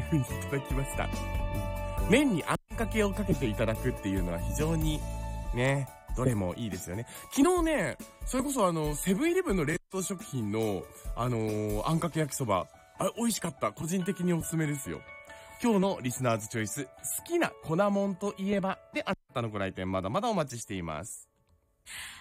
風にいただきました。麺にあんかけをかけていただくっていうのは非常に、ね、どれもいいですよね。昨日ね、それこそセブンイレブンの冷凍食品の、あんかけ焼きそば、あれ美味しかった。個人的におすすめですよ。今日のリスナーズチョイス、好きな粉もんといえばであなたのご来店まだまだお待ちしています。